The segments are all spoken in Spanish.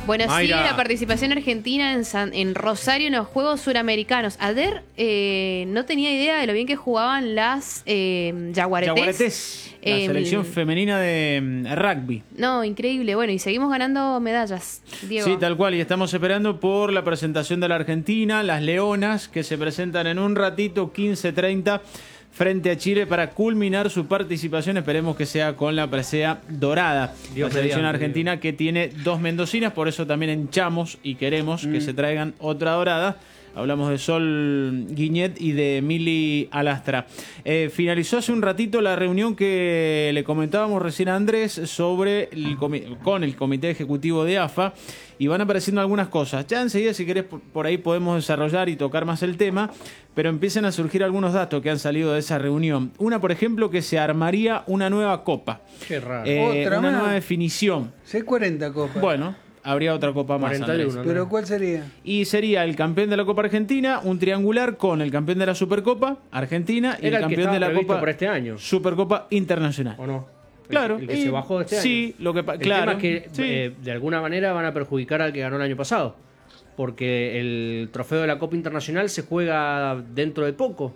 Bueno, Mayra. sigue la participación argentina en Rosario en los Juegos Suramericanos. Ayer no tenía idea de lo bien que jugaban las Yaguaretés. La selección femenina de rugby. No, increíble. Bueno, y seguimos ganando medallas, Diego. Sí, tal cual. Y estamos esperando por la presentación de la Argentina, las Leonas, que se presentan en un ratito, 15:30, frente a Chile para culminar su participación. Esperemos que sea con la presea dorada. Dios la selección mediante, argentina que tiene 2 mendocinas, por eso también hinchamos y queremos que se traigan otra dorada. Hablamos de Sol Guiñet y de Mili Alastra. Finalizó hace un ratito la reunión que le comentábamos recién a Andrés sobre con el Comité Ejecutivo de AFA, y van apareciendo algunas cosas. Ya enseguida, si querés, por ahí podemos desarrollar y tocar más el tema, pero empiezan a surgir algunos datos que han salido de esa reunión. Una, por ejemplo, que se armaría una nueva copa. Qué raro. Otra una más. nueva definición. C40 copas. Bueno, habría otra copa más, 41, Andrés. ¿Pero cuál sería? Y sería el campeón de la Copa Argentina, un triangular con el campeón de la Supercopa Argentina y Era el el que campeón de estaba la previsto Copa para este año. Supercopa Internacional. ¿O no? Claro. El que se bajó de este año. Sí, lo que El claro. tema es que sí. de alguna manera van a perjudicar al que ganó el año pasado. Porque el trofeo de la Copa Internacional se juega dentro de poco.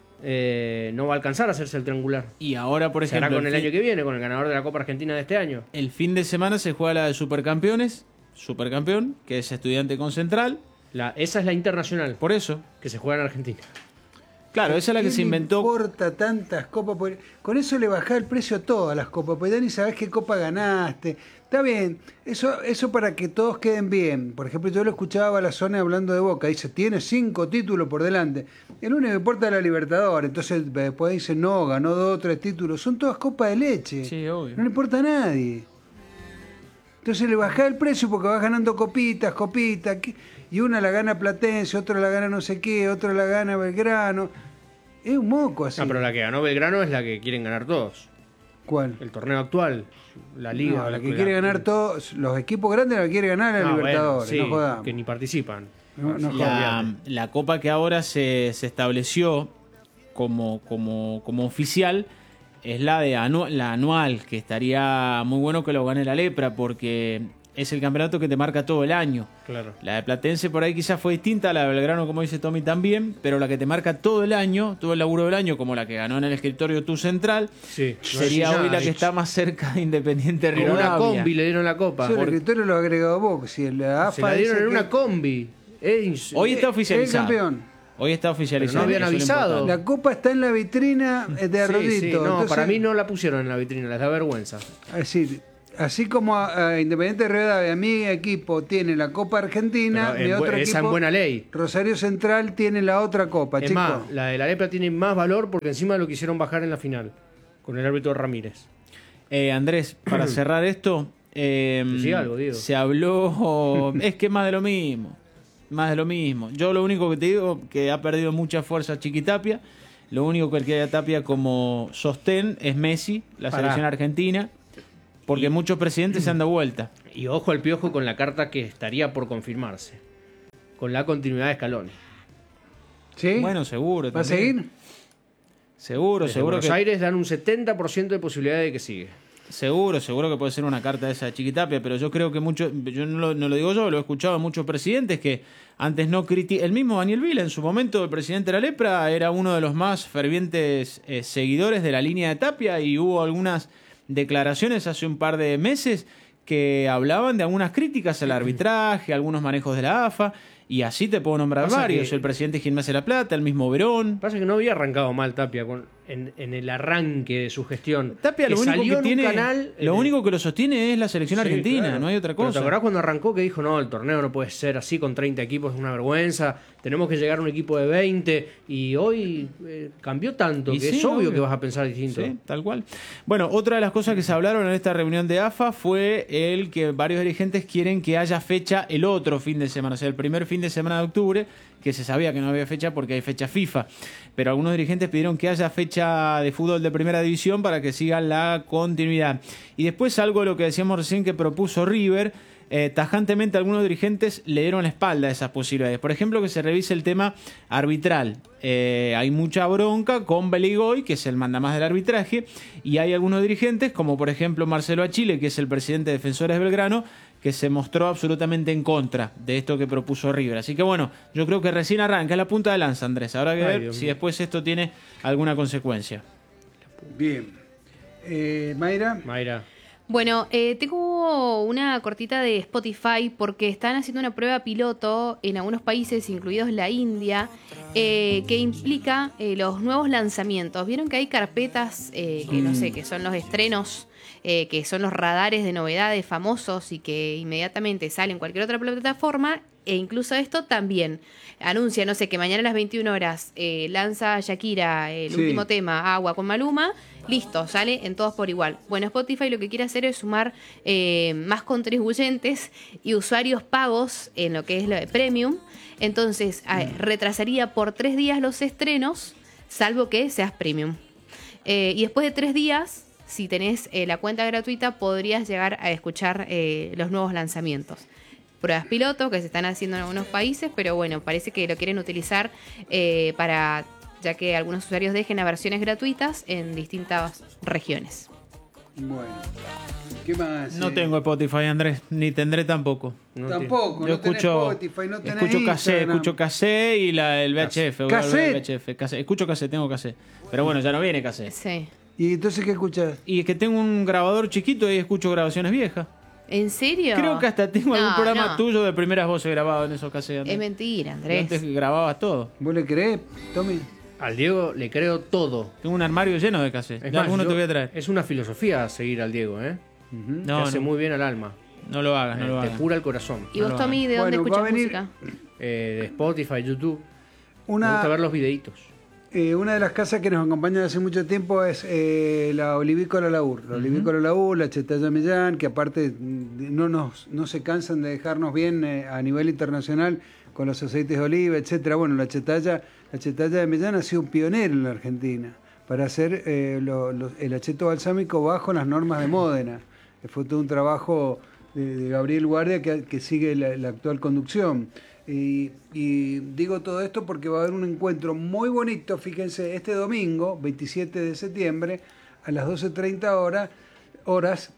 No va a alcanzar a hacerse el triangular. Y ahora, por Se hará ejemplo, con el año que viene, con el ganador de la Copa Argentina de este año. el fin de semana se juega la de Supercampeones, Supercampeón, que es Estudiante con Central. Esa es la internacional, Por eso, que se juega en Argentina. claro, esa es la que ¿Qué se le inventó. importa tantas copas? Con eso le bajás el precio a todas las copas, pues ya ni sabés qué copa ganaste. Está bien, eso para que todos queden bien. Por ejemplo, yo lo escuchaba a Balazone hablando de Boca, dice, tiene 5 títulos por delante. El único que importa es la Libertadores, entonces después dice, no, ganó 2 o 3 títulos. Son todas copas de leche. Sí, obvio. No le importa a nadie. Entonces le bajás el precio porque vas ganando copitas, y una la gana Platense, otra la gana no sé qué, otra la gana Belgrano. Es un moco así. No, pero la que ganó Belgrano es la que quieren ganar todos. ¿Cuál? El torneo actual, la liga. No, la que quiere ganar todos, los equipos grandes la quiere ganar la Libertadores, bueno, sí, no jodamos. que ni participan. No jodamos. La copa que ahora se estableció como oficial es la de la anual, que estaría muy bueno que lo gane la Lepra, porque es el campeonato que te marca todo el año. Claro. La de Platense por ahí quizás fue distinta, la de Belgrano, como dice Tommy, también, pero la que te marca todo el año, todo el laburo del año, como la que ganó en el escritorio Tu Central, Sí. sería hoy la que está más cerca de Independiente En una Rivadavia. combi le dieron la copa. Sí, el escritorio lo ha agregado vos, si la AFA Se la dieron dice en que una combi. Hoy está es el oficializado. campeón. Hoy está oficializado. Pero no habían eso es lo avisado. importante. La copa está en la vitrina de Arrodito. Sí, sí. No, entonces, para mí no la pusieron en la vitrina, les da vergüenza. Es decir, así como a Independiente Rivadavia, mi equipo tiene la Copa Argentina, Pero mi otro esa equipo, en buena ley. Rosario Central, tiene la otra Copa, Es chicos. más, la de la Lepra tiene más valor porque encima lo quisieron bajar en la final con el árbitro Ramírez. Andrés, para cerrar esto, Decí algo, Diego. se habló, es que más de lo mismo, Yo lo único que te digo que ha perdido mucha fuerza Chiquitapia, lo único que queda Tapia como sostén es Messi, la Pará. selección argentina, porque muchos presidentes se han dado vuelta. Y ojo al Piojo con la carta que estaría por confirmarse, con la continuidad de Scaloni. ¿Sí? Bueno, seguro. ¿Va a también. seguir? Seguro, Desde seguro Buenos que Aires dan un 70% de posibilidad de que sigue. Seguro que puede ser una carta de esa Chiquitapia, pero yo creo que yo no lo digo yo, lo he escuchado a muchos presidentes que antes no criticaban. El mismo Daniel Vila, en su momento, el presidente de la Lepra, era uno de los más fervientes seguidores de la línea de Tapia, y hubo algunas declaraciones hace un par de meses que hablaban de algunas críticas al arbitraje, algunos manejos de la AFA, y así te puedo nombrar Pasa varios. que- El presidente Gilmás de la Plata, el mismo Verón. Pasa que no había arrancado mal Tapia en el arranque de su gestión. Tapia Que lo único salió que en tiene, un canal, lo único que lo sostiene es la selección Sí, argentina, claro. no hay otra Pero cosa. ¿te acordás cuando arrancó que dijo, no, el torneo no puede ser así con 30 equipos, es una vergüenza, tenemos que llegar a un equipo de 20, y hoy cambió tanto Y que sí, es obvio obvio. que vas a pensar distinto. Sí, tal cual. Bueno, otra de las cosas que se hablaron en esta reunión de AFA fue el que varios dirigentes quieren que haya fecha el otro fin de semana, o sea, el primer fin de semana de octubre, que se sabía que no había fecha porque hay fecha FIFA, pero algunos dirigentes pidieron que haya fecha de fútbol de primera división para que siga la continuidad. Y después algo de lo que decíamos recién que propuso River, tajantemente algunos dirigentes le dieron la espalda a esas posibilidades. Por ejemplo, que se revise el tema arbitral. Hay mucha bronca con Beligoy, que es el mandamás del arbitraje, y hay algunos dirigentes, como por ejemplo Marcelo Achille, que es el presidente de Defensores de Belgrano, que se mostró absolutamente en contra de esto que propuso River. Así que bueno, yo creo que recién arranca, es la punta de lanza, Andrés. Habrá que ver si después esto tiene alguna consecuencia. Bien. Mayra. Bueno, tengo una cortita de Spotify porque están haciendo una prueba piloto en algunos países, incluidos la India, que implica los nuevos lanzamientos. Vieron que hay carpetas que no sé, que son los estrenos, que son los radares de novedades famosos y que inmediatamente salen en cualquier otra plataforma, e incluso esto también anuncia, no sé, que mañana a las 21 horas lanza Shakira el último tema, Agua, con Maluma. Listo, sale en todos por igual. Bueno, Spotify lo que quiere hacer es sumar más contribuyentes y usuarios pagos en lo que es lo de Premium. Entonces, retrasaría por 3 días los estrenos, salvo que seas Premium. Y después de 3 días, si tenés la cuenta gratuita, podrías llegar a escuchar los nuevos lanzamientos. Pruebas piloto que se están haciendo en algunos países, pero bueno, parece que lo quieren utilizar para... ya que algunos usuarios dejen a versiones gratuitas en distintas regiones. Bueno, ¿qué más? No tengo Spotify, Andrés, ni tendré tampoco. Tampoco, yo no tenés Spotify, no tenés escucho cassette y el VHF. Escucho cassette, tengo cassette. Pero bueno, ya no viene cassette. Sí. ¿Y entonces qué escuchas? Y es que tengo un grabador chiquito y escucho grabaciones viejas. ¿En serio? Creo que hasta tengo algún programa tuyo de primeras voces grabado en esos cassettes. Es mentira, Andrés. Antes grababas todo. ¿Vos le creés, Tommy? Al Diego le creo todo. Tengo un armario lleno de cassettes. Es Ya más, alguno te voy a traer. Es una filosofía seguir al Diego, ¿eh? No, te hace muy bien al alma. No lo hagas, no lo hagas. Te cura el corazón. ¿Y vos, Tommy, de dónde escuchas música? De Spotify, YouTube. Me Una, gusta ver los videitos. Una de las casas que nos acompaña hace mucho tiempo es la Olivícola Laur. La Olivícola Laur, la Chetalla Millán, que aparte no se cansan de dejarnos bien a nivel internacional con los aceites de oliva, etcétera. Bueno, la Chetalla de Millán ha sido un pionero en la Argentina para hacer el acheto balsámico bajo las normas de Módena. Fue todo un trabajo de Gabriel Guardia que sigue la actual conducción. Y digo todo esto porque va a haber un encuentro muy bonito, fíjense, este domingo, 27 de septiembre, a las 12:30 horas,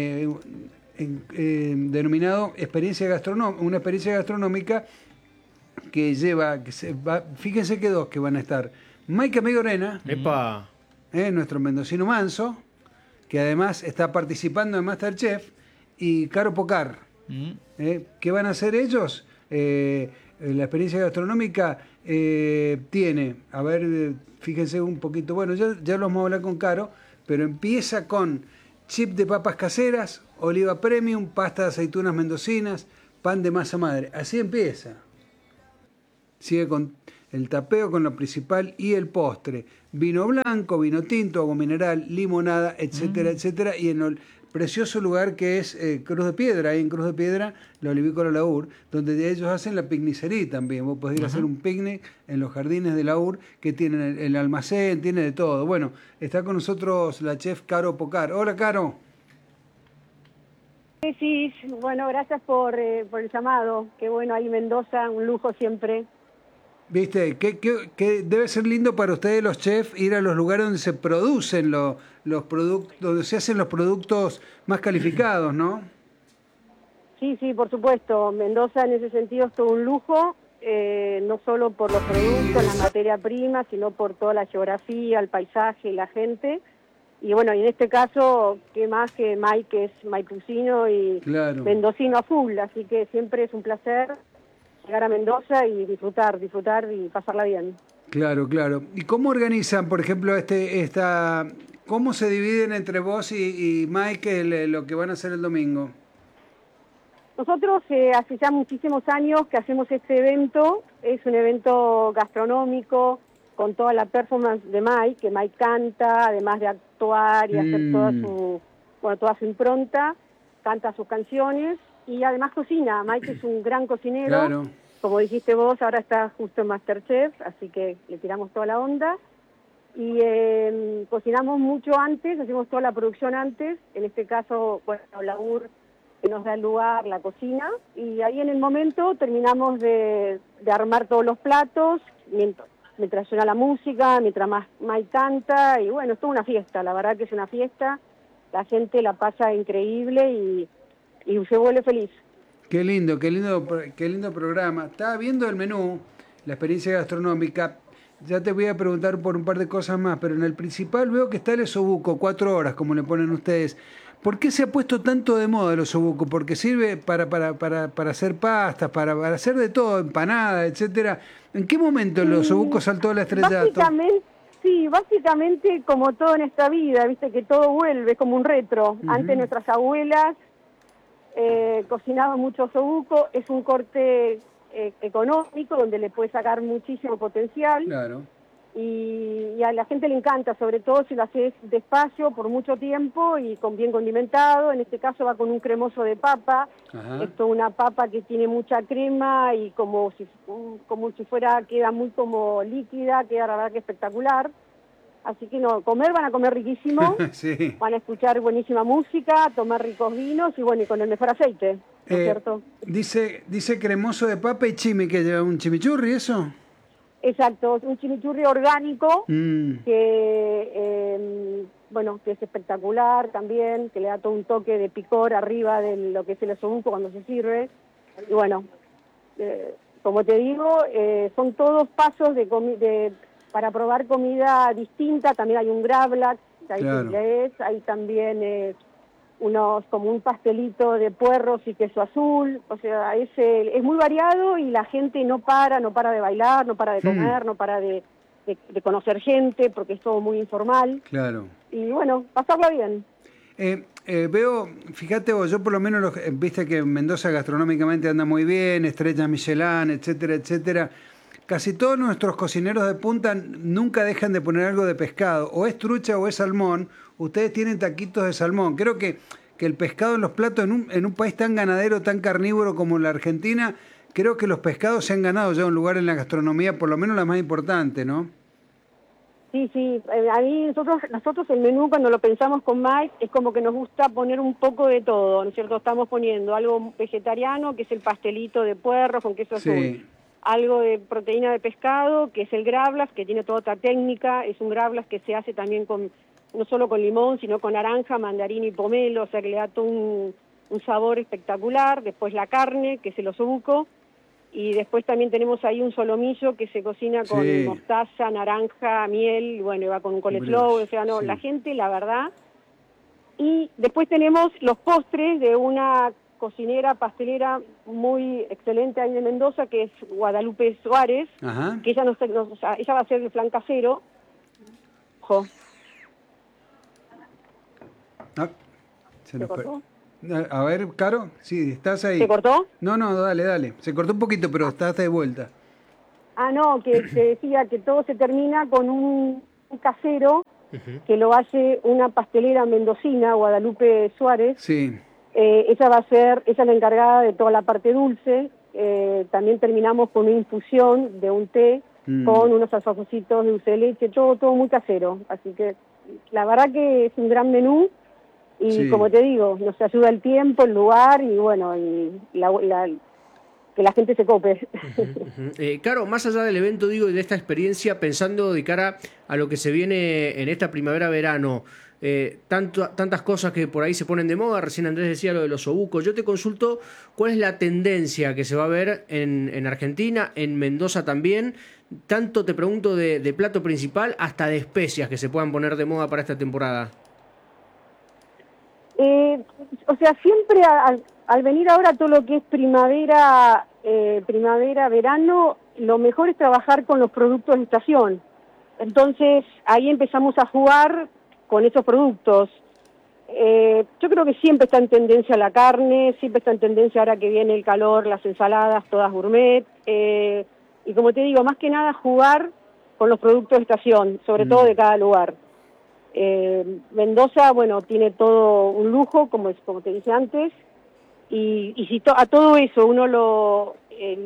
denominado una experiencia gastronómica que fíjense que dos que van a estar. Maika Migorena, nuestro mendocino manso, que además está participando en MasterChef, y Caro Pocar. ¿Qué van a hacer ellos? La experiencia gastronómica tiene, fíjense un poquito, bueno, ya lo vamos a hablar con Caro, pero empieza con chip de papas caseras, oliva premium, pasta de aceitunas mendocinas, pan de masa madre. Así empieza. Sigue con el tapeo con lo principal y el postre. Vino blanco, vino tinto, agua mineral, limonada, etcétera, etcétera. Y en el precioso lugar que es Cruz de Piedra, ahí en Cruz de Piedra, la Olivícola Laur, donde ellos hacen la picnicería también. Vos podés ir a hacer un picnic en los jardines de Laur, que tienen el almacén, tiene de todo. Bueno, está con nosotros la chef Caro Pocar. Hola, Caro. Sí, bueno, gracias por el llamado. Qué bueno, ahí Mendoza, un lujo siempre. Viste, que debe ser lindo para ustedes los chefs ir a los lugares donde se producen los productos, donde se hacen los productos más calificados, ¿no? Sí, por supuesto. Mendoza en ese sentido es todo un lujo, no solo por los productos, la materia prima, sino por toda la geografía, el paisaje y la gente. Y bueno, y en este caso, qué más que Mike, que es maipucino y mendocino a full, así que siempre es un placer llegar a Mendoza y disfrutar y pasarla bien. Claro. ¿Y cómo organizan, por ejemplo, cómo se dividen entre vos y Mike lo que van a hacer el domingo? Nosotros hace ya muchísimos años que hacemos este evento. Es un evento gastronómico con toda la performance de Mike, que Mike canta, además de actuar y hacer toda su impronta, canta sus canciones. Y además cocina. Mike es un gran cocinero. Claro. Como dijiste vos, ahora está justo en MasterChef, así que le tiramos toda la onda. Y cocinamos mucho antes, hacemos toda la producción antes. En este caso, bueno, Laur que nos da el lugar, la cocina. Y ahí en el momento terminamos de armar todos los platos, mientras suena la música, mientras Mike canta. Y bueno, es toda una fiesta, la verdad que es una fiesta. La gente la pasa increíble y y se vuelve feliz. Qué lindo, qué lindo programa. Estaba viendo el menú, la experiencia gastronómica. Ya te voy a preguntar por un par de cosas más, pero en el principal veo que está el osobuco, 4 horas, como le ponen ustedes. ¿Por qué se ha puesto tanto de moda el osobuco? Porque sirve para hacer pastas, para hacer de todo, empanadas, etcétera. ¿En qué momento el osobuco saltó al estrellato? Básicamente como todo en esta vida, viste que todo vuelve, es como un retro. Antes nuestras abuelas cocinaban mucho osobuco, es un corte económico donde le puede sacar muchísimo potencial. Claro. Y a la gente le encanta, sobre todo si lo haces despacio por mucho tiempo y bien condimentado. En este caso va con un cremoso de papa. Ajá. Esto es una papa que tiene mucha crema y como si fuera, queda muy como líquida, queda la verdad que espectacular. Así que van a comer riquísimo, Sí. van a escuchar buenísima música, tomar ricos vinos y bueno, y con el mejor aceite, ¿no es cierto? Dice cremoso de papa y chimi, que lleva un chimichurri, ¿eso? Exacto, es un chimichurri orgánico Mm. que es espectacular también, que le da todo un toque de picor arriba de lo que es el osobuco cuando se sirve. Y bueno, como te digo, son todos pasos para probar comida distinta. También hay un gravlax, que Claro. hay también como un pastelito de puerros y queso azul. O sea, es muy variado y la gente no para de bailar, no para de comer, no para de conocer gente, porque es todo muy informal. Claro. Y bueno, pasarla bien. Veo, fíjate vos, yo por lo menos, viste que Mendoza gastronómicamente anda muy bien, estrellas Michelin, etcétera, etcétera. Casi todos nuestros cocineros de punta nunca dejan de poner algo de pescado, o es trucha o es salmón. Ustedes tienen taquitos de salmón. Creo que el pescado en los platos, en un país tan ganadero, tan carnívoro como la Argentina, creo que los pescados se han ganado ya un lugar en la gastronomía, por lo menos la más importante, ¿no? Sí, a mí nosotros el menú cuando lo pensamos con Mike es como que nos gusta poner un poco de todo, ¿no es cierto? Estamos poniendo algo vegetariano, que es el pastelito de puerro con queso azul. Sí. Algo de proteína de pescado, que es el gravlax, que tiene toda otra técnica. Es un gravlax que se hace también no solo con limón, sino con naranja, mandarín y pomelo, o sea que le da todo un sabor espectacular. Después la carne, que es el osobuco. Y después también tenemos ahí un solomillo que se cocina con Sí. mostaza, naranja, miel, y bueno, y va con un coleslaw, o sea, Sí. la gente, la verdad. Y después tenemos los postres de una cocinera, pastelera muy excelente ahí de Mendoza, que es Guadalupe Suárez, Ajá. que ella ella va a hacer el flan casero. Ojo, Ah, se nos cortó? A ver, Caro, sí, estás ahí. ¿Se cortó? No, dale. Se cortó un poquito, pero estás de vuelta. No, que te decía que todo se termina con un casero que lo hace una pastelera mendocina, Guadalupe Suárez. Sí. Ella es la encargada de toda la parte dulce. También terminamos con una infusión de un té con unos alfajorcitos de dulce de leche, todo muy casero. Así que la verdad que es un gran menú y Sí. como te digo, nos ayuda el tiempo, el lugar y bueno, y que la gente se cope. Caro, más allá del evento, digo, y de esta experiencia, pensando de cara a lo que se viene en esta primavera-verano, tantas cosas que por ahí se ponen de moda, recién Andrés decía lo de los osobucos, yo te consulto cuál es la tendencia que se va a ver en Argentina, en Mendoza también, tanto te pregunto de plato principal hasta de especias que se puedan poner de moda para esta temporada. O sea, siempre al venir ahora todo lo que es primavera, verano, lo mejor es trabajar con los productos de estación. Entonces, ahí empezamos a jugar con esos productos. Yo creo que siempre está en tendencia la carne, siempre está en tendencia ahora que viene el calor, las ensaladas, todas gourmet. Y como te digo, más que nada jugar con los productos de estación, sobre todo de cada lugar. Mendoza, bueno, tiene todo un lujo, como te dije antes, y si a todo eso uno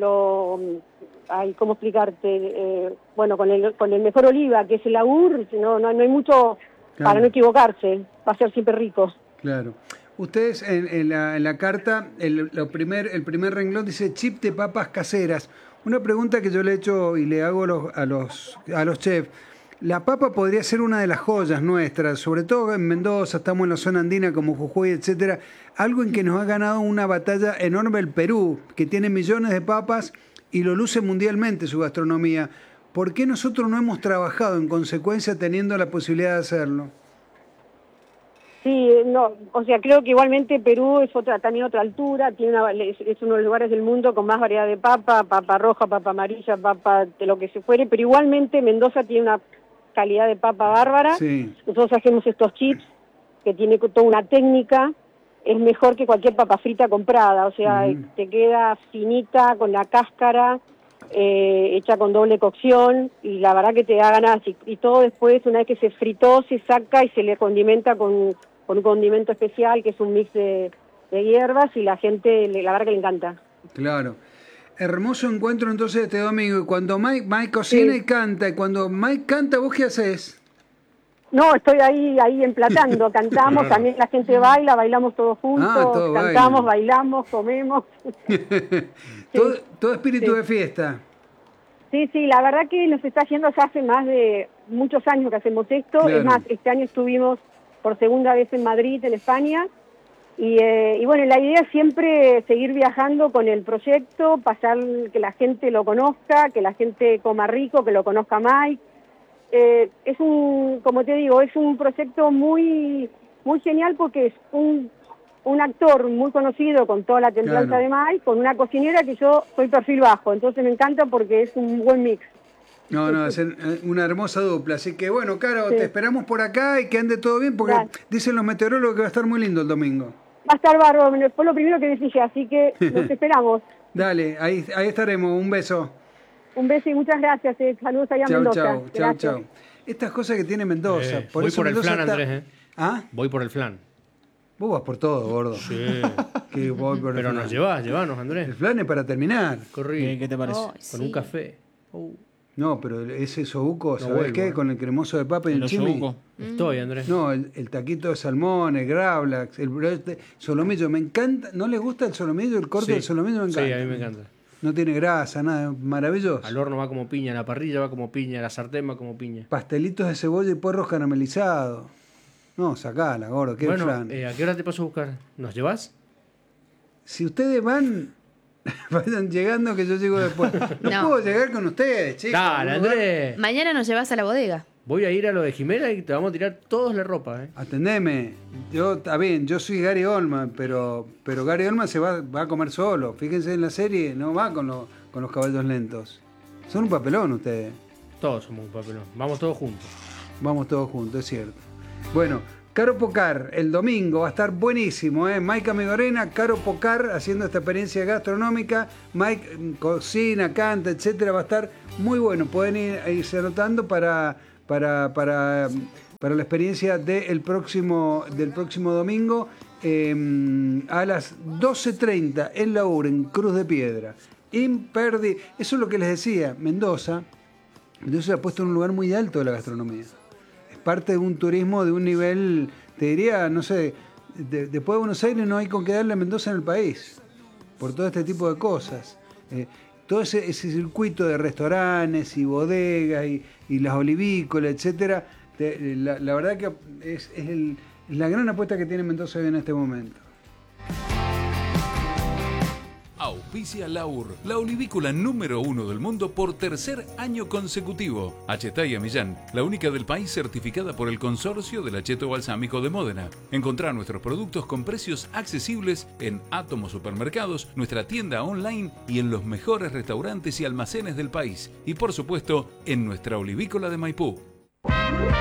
¿cómo explicarte? Bueno, con el mejor oliva, que es el Agur, no hay mucho para no equivocarse, va a ser siempre rico. Claro. Ustedes en la carta, el primer renglón dice chip de papas caseras. Una pregunta que yo le he hecho y le hago a los chefs. La papa podría ser una de las joyas nuestras, sobre todo en Mendoza, estamos en la zona andina como Jujuy, etcétera. Algo en que nos ha ganado una batalla enorme el Perú, que tiene millones de papas y lo luce mundialmente su gastronomía. ¿Por qué nosotros no hemos trabajado en consecuencia teniendo la posibilidad de hacerlo? Sí, no, o sea, creo que igualmente Perú es también otra altura, es uno de los lugares del mundo con más variedad de papa roja, papa amarilla, papa de lo que se fuere, pero igualmente Mendoza tiene una calidad de papa bárbara. Sí. Nosotros hacemos estos chips que tiene toda una técnica, es mejor que cualquier papa frita comprada, o sea, te queda finita con la cáscara, hecha con doble cocción, y la verdad que te da ganas, y todo después, una vez que se fritó, se saca y se le condimenta con un condimento especial que es un mix de hierbas, y la gente, la verdad que le encanta. Claro. Hermoso encuentro entonces este domingo. Y cuando Mike cocina y canta, y cuando Mike canta, ¿vos qué haces? No, estoy ahí emplatando, cantamos, también la gente bailamos todos juntos, todo cantamos, baila. bailamos, comemos. Todo espíritu de fiesta. Sí, la verdad que nos está yendo ya hace más de muchos años que hacemos esto. Claro. Es más, este año estuvimos por segunda vez en Madrid, en España, y bueno, la idea es siempre seguir viajando con el proyecto, pasar que la gente lo conozca, que la gente coma rico, que lo conozca Mike. Es como te digo, es un proyecto muy muy genial porque es un actor muy conocido con toda la templanza de Mike, con una cocinera que yo soy perfil bajo, entonces me encanta porque es un buen mix. No, es una hermosa dupla. Así que bueno, Caro, te esperamos por acá y que ande todo bien, porque dicen los meteorólogos que va a estar muy lindo el domingo. Va a estar bárbaro, fue lo primero que dije, así que los esperamos. Dale, ahí estaremos. Un beso. Un beso y muchas gracias. Saludos allá a Mendoza. Chau. Estas cosas que tiene Mendoza. Voy por el flan, Andrés. ¿Ah? Voy por el flan. Vos vas por todo, gordo. Sí. Que voy por Pero nos llevanos, Andrés. El flan es para terminar. Corrí. ¿Qué te parece? Con un café. No, pero ese sobuco, ¿sabés vuelvo, qué? Con el cremoso de papa y el chimi. Estoy, Andrés. No, el taquito de salmón, el gravlax, el solomillo. Me encanta. ¿No les gusta el solomillo? El corte del solomillo me encanta. Sí, a mí me encanta. No tiene grasa, nada, maravilloso. Al horno va como piña, la parrilla va como piña, la sartén va como piña. Pastelitos de cebolla y puerros caramelizados. No, sacala, gordo, qué flan. ¿A qué hora te paso a buscar? ¿Nos llevas? Si ustedes vayan llegando que yo llego después. No puedo llegar con ustedes, chicos. Dale, Andrés. Mañana nos llevas a la bodega. Voy a ir a lo de Jimena y te vamos a tirar todos la ropa, Atendeme. Está bien, yo soy Gary Oldman, pero Gary Oldman se va a comer solo. Fíjense en la serie, no va con los caballos lentos. Son un papelón ustedes. Todos somos un papelón. Vamos todos juntos. Vamos todos juntos, es cierto. Bueno, Caro Pocar, el domingo va a estar buenísimo, Mike Amigorena, Caro Pocar haciendo esta experiencia gastronómica. Mike cocina, canta, etcétera. Va a estar muy bueno. Pueden irse anotando para la experiencia del próximo domingo a las 12:30 en la UR, en Cruz de Piedra. Imperdible. Eso es lo que les decía. Mendoza se ha puesto en un lugar muy alto de la gastronomía. Es parte de un turismo de un nivel, te diría, no sé, después de Buenos Aires no hay con qué darle a Mendoza en el país, por todo este tipo de cosas. Todo ese circuito de restaurantes y bodegas y las olivícolas, etcétera, la verdad que es la gran apuesta que tiene Mendoza en este momento. Auspicia Laur, la olivícola número 1 del mundo por tercer año consecutivo. Achetaya Millán, la única del país certificada por el Consorcio del Acheto Balsámico de Módena. Encontrá nuestros productos con precios accesibles en Átomo Supermercados, nuestra tienda online y en los mejores restaurantes y almacenes del país. Y por supuesto, en nuestra olivícola de Maipú.